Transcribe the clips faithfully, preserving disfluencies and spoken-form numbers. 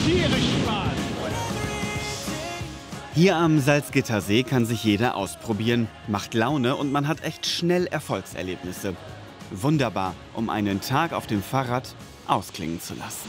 tierisch Spaß. Hier am Salzgittersee kann sich jeder ausprobieren, macht Laune und man hat echt schnell Erfolgserlebnisse. Wunderbar, um einen Tag auf dem Fahrrad ausklingen zu lassen.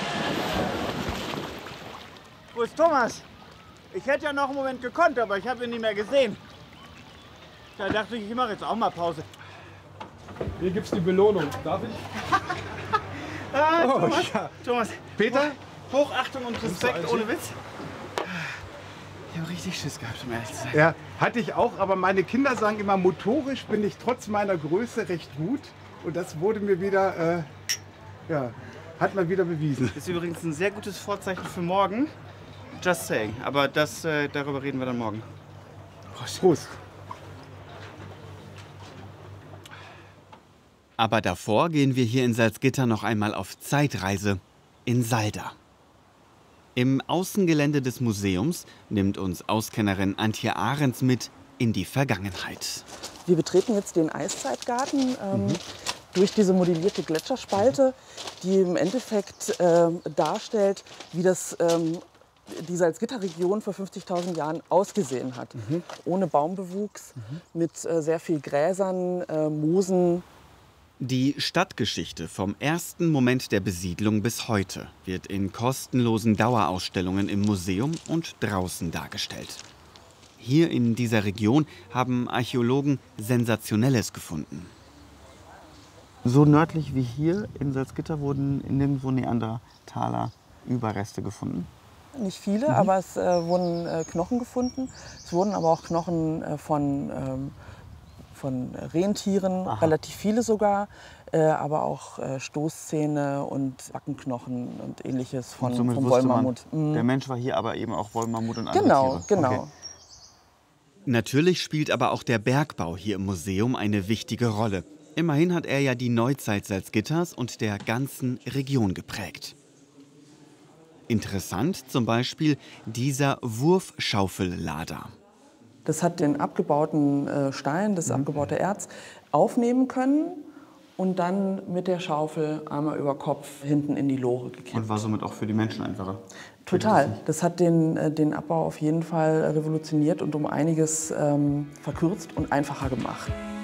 Wo ist Thomas? Ich hätte ja noch einen Moment gekonnt, aber ich habe ihn nicht mehr gesehen. Da dachte ich, ich mache jetzt auch mal Pause. Hier gibt's die Belohnung. Darf ich? Ah, Oh, Thomas, ja. Thomas, Peter? Hochachtung und Respekt, alles ohne Witz. Ich habe richtig Schiss gehabt, um ehrlich zu sein. Ja, hatte ich auch, aber meine Kinder sagen immer, motorisch bin ich trotz meiner Größe recht gut. Und das wurde mir wieder, äh, ja, hat man wieder bewiesen. Das ist übrigens ein sehr gutes Vorzeichen für morgen. Just saying. Aber das, äh, darüber reden wir dann morgen. Prost. Prost. Aber davor gehen wir hier in Salzgitter noch einmal auf Zeitreise in Salda. Im Außengelände des Museums nimmt uns Auskennerin Antje Ahrens mit in die Vergangenheit. Wir betreten jetzt den Eiszeitgarten ähm, mhm. durch diese modellierte Gletscherspalte, die im Endeffekt äh, darstellt, wie das, ähm, die Salzgitter-Region vor fünfzigtausend Jahren ausgesehen hat. Mhm. Ohne Baumbewuchs, mhm. mit äh, sehr viel Gräsern, äh, Moosen. Die Stadtgeschichte vom ersten Moment der Besiedlung bis heute wird in kostenlosen Dauerausstellungen im Museum und draußen dargestellt. Hier in dieser Region haben Archäologen Sensationelles gefunden. So nördlich wie hier in Salzgitter wurden nirgendwo Neandertaler Überreste gefunden. Nicht viele, Mhm. aber es äh, wurden äh, Knochen gefunden. Es wurden aber auch Knochen äh, von, ähm, von Rentieren, Aha. relativ viele sogar, äh, aber auch äh, Stoßzähne und Backenknochen und ähnliches von, und vom Wollmammut. Mhm. Der Mensch war hier aber eben auch Wollmammut und andere genau, Tiere. Genau, genau. Okay. Natürlich spielt aber auch der Bergbau hier im Museum eine wichtige Rolle. Immerhin hat er ja die Neuzeit Salzgitters und der ganzen Region geprägt. Interessant zum Beispiel dieser Wurfschaufellader. Das hat den abgebauten äh, Stein, das mhm. abgebaute Erz aufnehmen können und dann mit der Schaufel einmal über Kopf hinten in die Lore gekippt. Und war somit auch für die Menschen einfacher? Total. Das hat den, äh, den Abbau auf jeden Fall revolutioniert und um einiges ähm, verkürzt und einfacher gemacht.